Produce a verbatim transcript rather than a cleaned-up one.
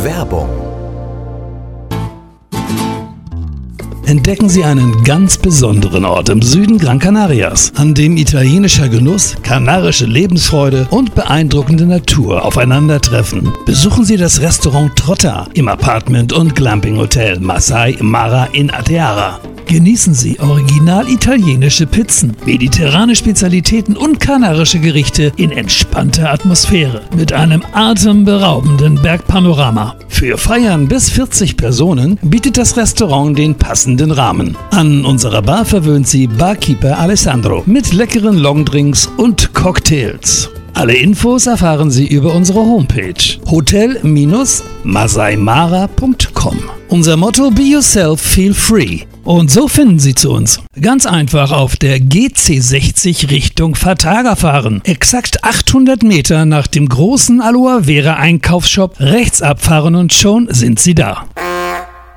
Werbung. Entdecken Sie einen ganz besonderen Ort im Süden Gran Canarias, an dem italienischer Genuss, kanarische Lebensfreude und beeindruckende Natur aufeinandertreffen. Besuchen Sie das Restaurant Trotta im Apartment- und Glamping-Hotel Masai Mara in Ateara. Genießen Sie original italienische Pizzen, mediterrane Spezialitäten und kanarische Gerichte in entspannter Atmosphäre mit einem atemberaubenden Bergpanorama. Für Feiern bis vierzig Personen bietet das Restaurant den passenden Rahmen. An unserer Bar verwöhnt Sie Barkeeper Alessandro mit leckeren Longdrinks und Cocktails. Alle Infos erfahren Sie über unsere Homepage hotel Bindestrich masaimara punkt com. Unser Motto: Be yourself, feel free. Und so finden Sie zu uns. Ganz einfach auf der G C sechzig Richtung Fataga fahren. Exakt achthundert Meter nach dem großen Aloe Vera Einkaufsshop rechts abfahren und schon sind Sie da.